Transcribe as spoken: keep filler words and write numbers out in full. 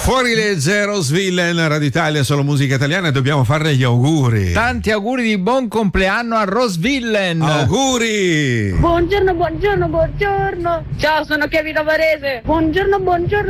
Fuori legge, Rose Villain, Radio Italia, solo musica italiana, e dobbiamo farle gli auguri. Tanti auguri di buon compleanno a Rose Villain. Auguri. Buongiorno, buongiorno, buongiorno. Ciao, sono Kevin Varese. Buongiorno, buongiorno.